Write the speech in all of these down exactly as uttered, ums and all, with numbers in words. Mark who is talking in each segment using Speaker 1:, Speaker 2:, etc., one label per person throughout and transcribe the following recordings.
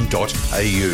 Speaker 1: dot a u.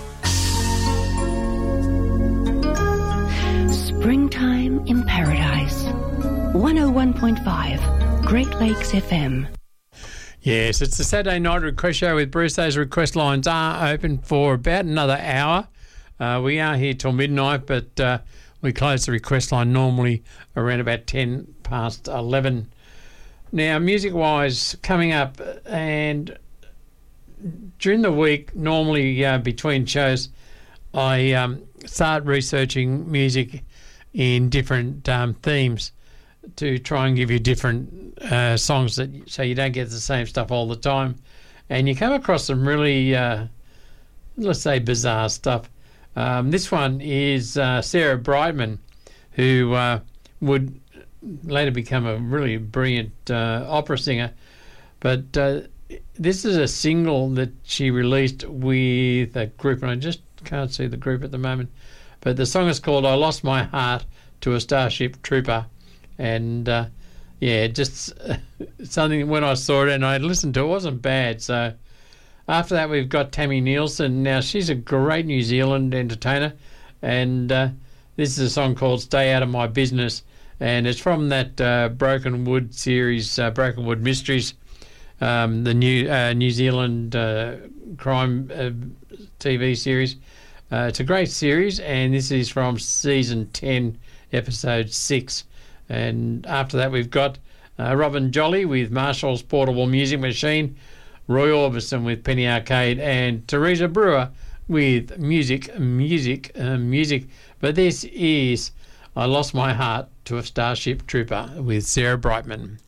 Speaker 2: Springtime in Paradise. one oh one point five Great Lakes F M.
Speaker 3: Yes, it's the Saturday night request show with Bruce. Those request lines are open for about another hour. Uh, we are here till midnight, but uh, we close the request line normally around about ten past eleven. Now, music-wise, coming up, and during the week, normally uh, between shows, I um, start researching music in different um, themes to try and give you different uh, songs that so you don't get the same stuff all the time. And you come across some really, uh, let's say, bizarre stuff. Um, this one is uh, Sarah Brightman, who uh, would later become a really brilliant uh, opera singer. But uh, this is a single that she released with a group, and I just can't see the group at the moment. But the song is called I Lost My Heart to a Starship Trooper. And, uh, yeah, just uh, something when I saw it and I listened to it, it wasn't bad. So after that, we've got Tammy Nielsen. Now, she's a great New Zealand entertainer. And uh, this is a song called Stay Out of My Business. And it's from that uh, Broken Wood series, uh, Broken Wood Mysteries, um, the new uh, New Zealand uh, crime uh, T V series. Uh, it's a great series, and this is from season ten, episode six. And after that, we've got uh, Robin Jolly with Marshall's Portable Music Machine, Roy Orbison with Penny Arcade, and Teresa Brewer with Music, Music, uh, Music. But this is I Lost My Heart to a Starship Trooper with Sarah Brightman.